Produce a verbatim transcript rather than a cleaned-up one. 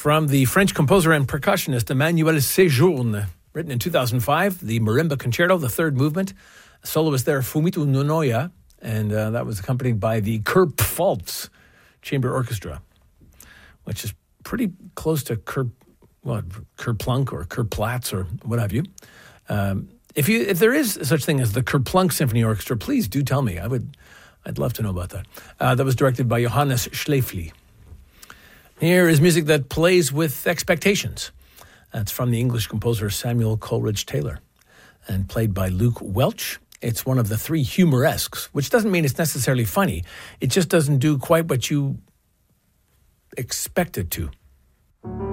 from the French composer and percussionist Emmanuel Sejourne. Written in two thousand five, the Marimba Concerto, the third movement. Soloist there, Fumito Nonoya, and uh, that was accompanied by the Kerpfalz Chamber Orchestra, which is pretty close to Kerp, well, Kerplunk or Kerplatz or what have you. Um, if you if there is such thing as the Kerplunk Symphony Orchestra, please do tell me. I would, I'd love to know about that. Uh, that was directed by Johannes Schläfli. Here is music that plays with expectations. That's from the English composer Samuel Coleridge Taylor and played by Luke Welch. It's one of the three humoresques, which doesn't mean it's necessarily funny. It just doesn't do quite what you expect it to.